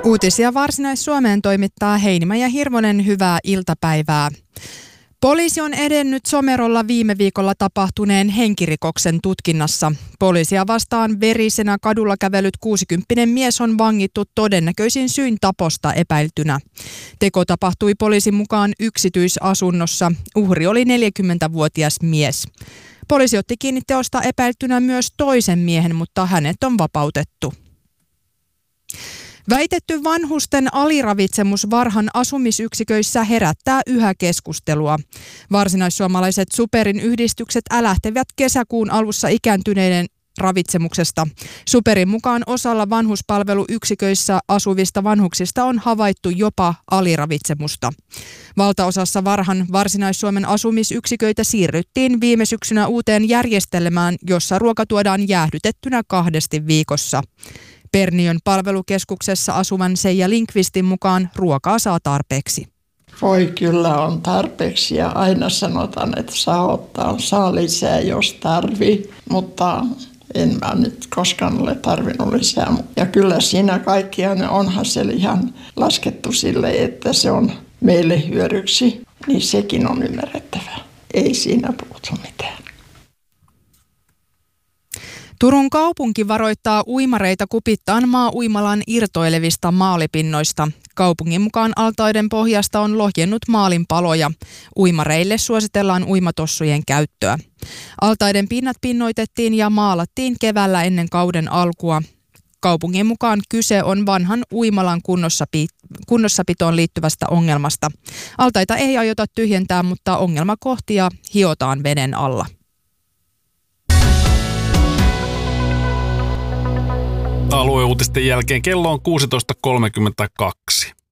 Uutisia Varsinais-Suomeen toimittaa Heinimä ja Hirvonen, hyvää iltapäivää. Poliisi on edennyt Somerolla viime viikolla tapahtuneen henkirikoksen tutkinnassa. Poliisia vastaan verisenä kadulla kävellyt 60-vuotias mies on vangittu todennäköisin syin taposta epäiltynä. Teko tapahtui poliisin mukaan yksityisasunnossa. Uhri oli 40-vuotias mies. Poliisi otti kiinni teosta epäiltynä myös toisen miehen, mutta hänet on vapautettu. Väitetty vanhusten aliravitsemus Varhan asumisyksiköissä herättää yhä keskustelua. Varsinaissuomalaiset Superin yhdistykset älähtivät kesäkuun alussa ikääntyneiden ravitsemuksesta. Superin mukaan osalla vanhuspalveluyksiköissä asuvista vanhuksista on havaittu jopa aliravitsemusta. Valtaosassa Varhan Varsinais-Suomen asumisyksiköitä siirryttiin viime syksynä uuteen järjestelmään, jossa ruoka tuodaan jäähdytettynä 2 viikossa. Perniön palvelukeskuksessa asuvan Seija Linkvistin mukaan ruokaa saa tarpeeksi. Voi kyllä on tarpeeksi ja aina sanotaan, että saa lisää jos tarvii, mutta en mä nyt koskaan ole tarvinnut lisää. Ja kyllä siinä kaikkiaan onhan se ihan laskettu sille, että se on meille hyödyksi, niin sekin on ymmärrettävää. Ei siinä puutu mitään. Turun kaupunki varoittaa uimareita kupittaan maa-uimalan irtoilevista maalipinnoista. Kaupungin mukaan altaiden pohjasta on lohjennut maalinpaloja. Uimareille suositellaan uimatossujen käyttöä. Altaiden pinnat pinnoitettiin ja maalattiin keväällä ennen kauden alkua. Kaupungin mukaan kyse on vanhan uimalan kunnossapitoon liittyvästä ongelmasta. Altaita ei aiota tyhjentää, mutta ongelmakohtia hiotaan veden alla. Alueuutisten jälkeen kello on 16.32.